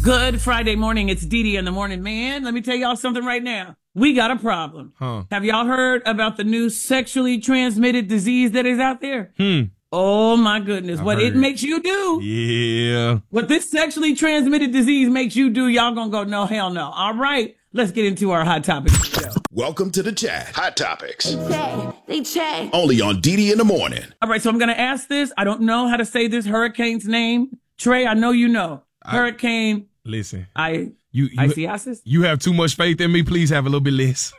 Good Friday morning. It's Dee Dee in the morning, man. Let me tell y'all something right now. We got a problem. Have y'all heard about the new sexually transmitted disease that is out there? Oh my goodness. What it makes you do. Yeah. What this sexually transmitted disease makes you do, y'all gonna go, no, hell no. All right. Let's get into our hot topics. Welcome to the chat. Hot topics. They check. Only on Dee Dee in the morning. All right. So I'm going to ask this. I don't know how to say this hurricane's name. Trey, I know you know. Hurricane. Listen. Isiasis? You have too much faith in me. Please have a little bit less.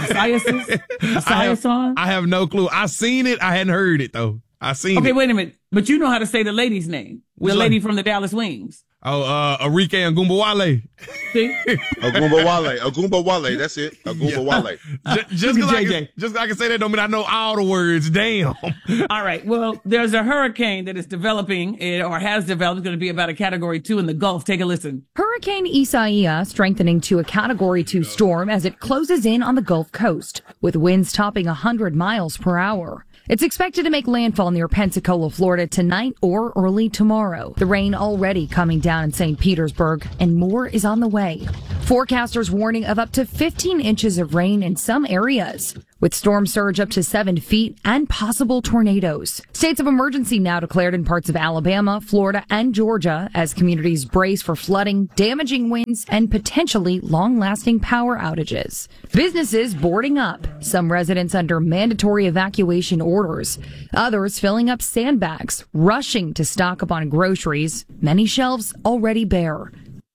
Isiasis? I have no clue. I seen it. I hadn't heard it, though. I seen it. Okay, wait a minute. But you know how to say the lady's name. The lady from the Dallas Wings. Oh, Arike Agumbawale. See? Agumbawale. That's it. Agumbawale. Just because I can say that don't mean I know all the words. Damn. All right. Well, there's a hurricane that is developing or has developed. It's going to be about a Category 2 in the Gulf. Take a listen. Hurricane Isaiah strengthening to a Category 2 storm as it closes in on the Gulf Coast, with winds topping 100 miles per hour. It's expected to make landfall near Pensacola, Florida tonight or early tomorrow. The rain already coming down in St. Petersburg, and more is on the way. Forecasters warning of up to 15 inches of rain in some areas, with storm surge up to 7 feet and possible tornadoes. States of emergency now declared in parts of Alabama, Florida, and Georgia as communities brace for flooding, damaging winds, and potentially long-lasting power outages. Businesses boarding up, some residents under mandatory evacuation orders, others filling up sandbags, rushing to stock up on groceries, many shelves already bare.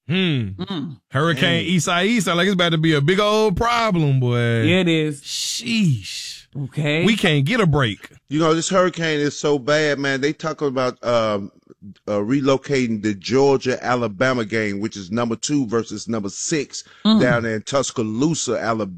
Hurricane Isaiah sound like it's about to be a big old problem, boy. Yeah, it is. Sheesh. Okay. We can't get a break. You know, this hurricane is so bad, man. They talk about relocating the Georgia-Alabama game, which is number 2 versus number 6 down there in Tuscaloosa, Alabama.